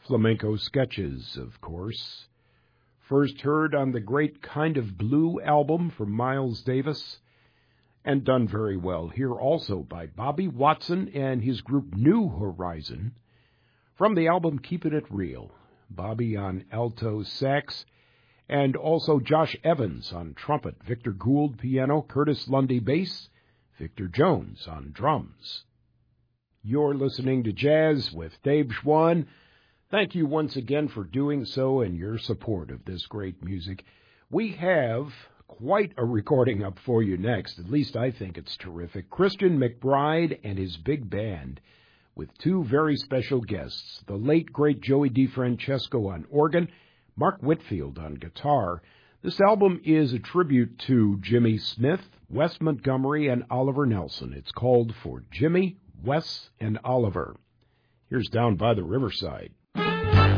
flamenco sketches, of course. First heard on the Great Kind of Blue album from Miles Davis, and done very well here also by Bobby Watson and his group New Horizon. From the album Keepin' It Real, Bobby on alto sax, and also Josh Evans on trumpet, Victor Gould piano, Curtis Lundy bass, Victor Jones on drums. You're listening to Jazz with Dave Schwann. Thank you once again for doing so and your support of this great music. We have quite a recording up for you next. At least I think it's terrific. Christian McBride and his big band with two very special guests, the late, great Joey DeFrancesco on organ, Mark Whitfield on guitar. This album is a tribute to Jimmy Smith, Wes Montgomery, and Oliver Nelson. It's called For Jimmy, Wes, and Oliver. Here's Down by the Riverside.